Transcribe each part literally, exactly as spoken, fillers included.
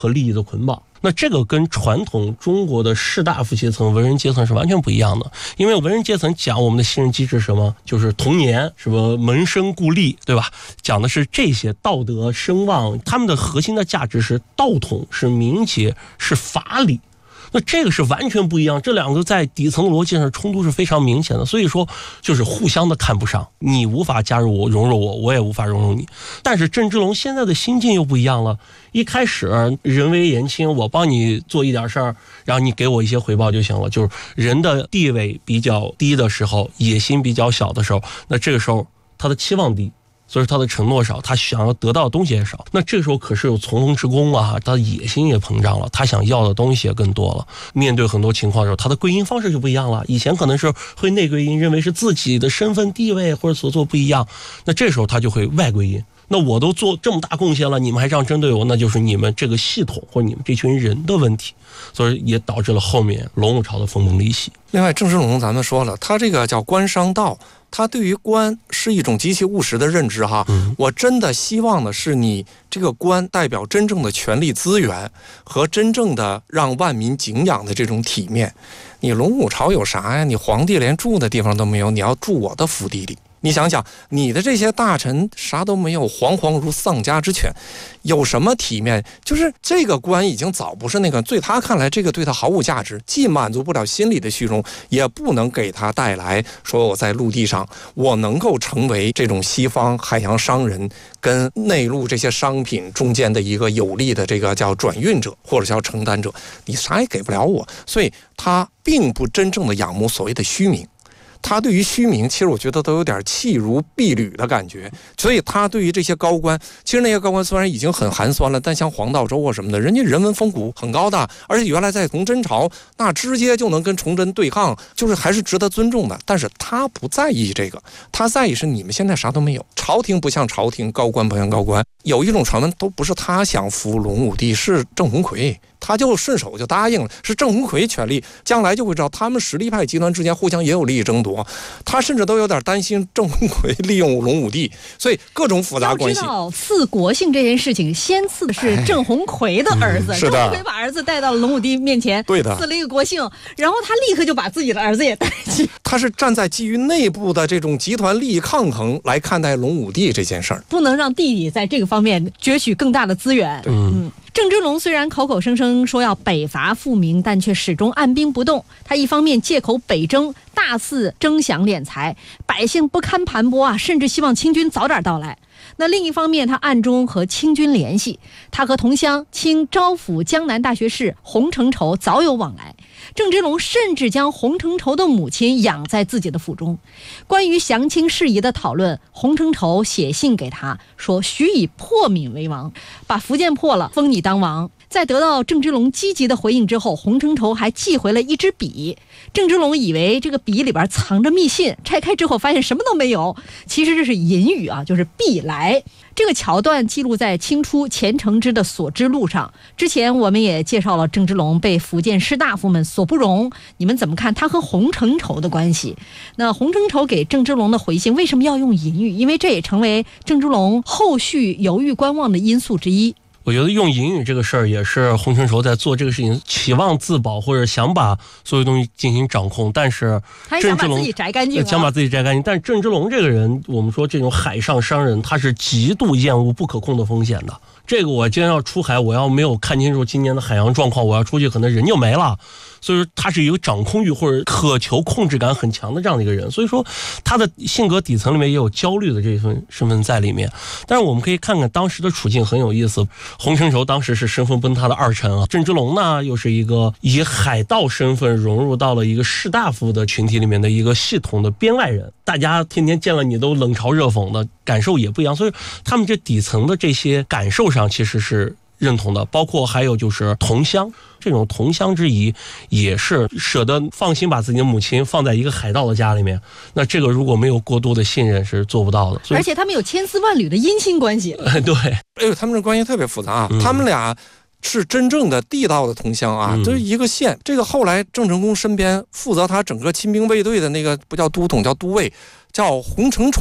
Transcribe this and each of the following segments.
和利益的捆绑。那这个跟传统中国的士大夫阶层、文人阶层是完全不一样的。因为文人阶层讲我们的信任机制是什么，就是童年，什么门生故吏，对吧？讲的是这些道德声望，他们的核心的价值是道统，是名节，是法理。那这个是完全不一样，这两个在底层逻辑上冲突是非常明显的，所以说就是互相的看不上，你无法加入我融入我，我也无法融入你。但是郑芝龙现在的心境又不一样了，一开始人微言轻，我帮你做一点事儿，然后你给我一些回报就行了，就是人的地位比较低的时候，野心比较小的时候，那这个时候他的期望低，所以他的承诺少，他想要得到的东西也少。那这个时候可是有从龙之功啊，他的野心也膨胀了，他想要的东西也更多了。面对很多情况的时候，他的归因方式就不一样了。以前可能是会内归因，认为是自己的身份地位或者所做不一样，那这时候他就会外归因。那我都做这么大贡献了，你们还这样针对我，那就是你们这个系统或者你们这群人的问题，所以也导致了后面隆武朝的分崩离析。 另外，郑芝龙咱们说了，他这个叫官商道，他对于官是一种极其务实的认知哈。嗯、我真的希望的是你这个官代表真正的权力资源和真正的让万民敬仰的这种体面。你隆武朝有啥呀？你皇帝连住的地方都没有，你要住我的府邸里。你想想，你的这些大臣啥都没有，惶惶如丧家之犬，有什么体面？就是这个官已经早不是那个，对他看来，这个对他毫无价值，既满足不了心理的虚荣，也不能给他带来说我在陆地上我能够成为这种西方海洋商人跟内陆这些商品中间的一个有力的这个叫转运者或者叫承担者，你啥也给不了我，所以他并不真正的仰慕所谓的虚名。他对于虚名，其实我觉得都有点弃如敝履的感觉，所以他对于这些高官，其实那些高官虽然已经很寒酸了，但像黄道周啊什么的，人家人文风骨很高的，而且原来在崇祯朝那直接就能跟崇祯对抗，就是还是值得尊重的。但是他不在意这个，他在意是你们现在啥都没有，朝廷不像朝廷，高官不像高官。有一种传闻都不是他想扶隆武帝，是郑鸿逵，他就顺手就答应了，是郑鸿逵权力，将来就会知道他们实力派集团之间互相也有利益争夺，他甚至都有点担心郑鸿逵利用隆武帝，所以各种复杂关系。 要知道赐国姓这件事情，先赐的是郑鸿逵的儿子，哎嗯、郑鸿逵把儿子带到了隆武帝面前， 对的， 赐了一个国姓，然后他立刻就把自己的儿子也带去。 他是站在基于内部的这种集团利益抗衡来看待隆武帝这件事儿， 不能让弟弟在这个方面攫取更大的资源。 嗯。 郑芝龙虽然口口声声说要北伐复明，但却始终按兵不动。他一方面借口北征，大肆征饷敛财，百姓不堪盘剥啊，甚至希望清军早点到来。那另一方面，他暗中和清军联系，他和同乡清招抚江南大学士洪承畴早有往来。郑芝龙甚至将洪承畴的母亲养在自己的府中。关于降清事宜的讨论，洪承畴写信给他说，许以破闽为王，把福建破了，封你当王。在得到郑芝龙积极的回应之后，洪承畴还寄回了一支笔。郑芝龙以为这个笔里边藏着密信，拆开之后发现什么都没有，其实这是隐语啊，就是必来。这个桥段记录在清初钱承之的《所知录》上。之前我们也介绍了郑芝龙被福建士大夫们所不容，你们怎么看他和洪承畴的关系？那洪承畴给郑芝龙的回信为什么要用隐语？因为这也成为郑芝龙后续犹豫观望的因素之一。 我觉得用隐语这个事儿也是洪承畴在做这个事情，期望自保或者想把所有东西进行掌控，但是郑芝龙想把自己摘干净， 想把自己摘干净。但是郑芝龙这个人，我们说这种海上商人，他是极度厌恶不可控的风险的。这个我今天要出海，我要没有看清楚今年的海洋状况，我要出去可能人就没了。所以说他是一个掌控欲或者渴求控制感很强的这样的一个人，所以说他的性格底层里面也有焦虑的这份身份在里面。但是我们可以看看当时的处境很有意思，洪承畴当时是身份崩塌的二臣啊，郑芝龙呢又是一个以海盗身份融入到了一个士大夫的群体里面的一个系统的编外人，大家天天见了你都冷嘲热讽的，感受也不一样，所以他们这底层的这些感受上其实是认同的。包括还有就是同乡，这种同乡之谊也是舍得放心把自己的母亲放在一个海盗的家里面，那这个如果没有过多的信任是做不到的。 而且他们有千丝万缕的姻亲关系。 对， 哎呦，他们这关系特别复杂啊、嗯、他们俩是真正的地道的同乡啊，就是一个县。这个后来郑成功身边负责他整个亲兵卫队的那个不叫都统，叫都尉，叫洪承宠。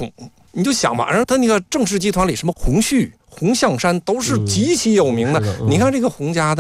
你就想吧，然后他那个郑氏集团里什么洪旭、洪象山都是极其有名的。 嗯、 你看这个洪家的